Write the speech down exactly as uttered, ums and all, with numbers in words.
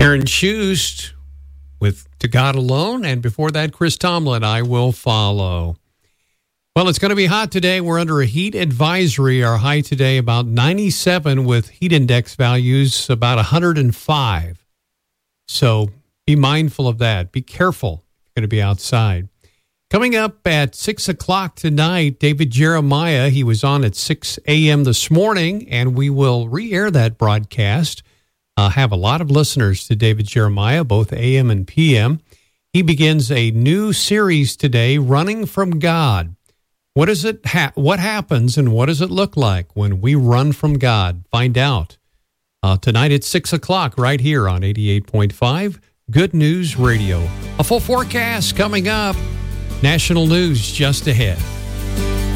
Aaron Shust with To God Alone, and before that, Chris Tomlin, I Will Follow. Well, it's going to be hot today. We're under a heat advisory. Our high today about ninety-seven with heat index values about one hundred five. So be mindful of that. Be careful if you're going to be outside. Coming up at six o'clock tonight, David Jeremiah. He was on at six a.m. this morning, and we will re-air that broadcast. Uh, have a lot of listeners to David Jeremiah, both A M and P M. He begins a new series today, Running from God. What is it? Ha- what happens and what does it look like when we run from God? Find out uh, tonight at six o'clock right here on eighty-eight point five Good News Radio. A full forecast coming up. National news just ahead.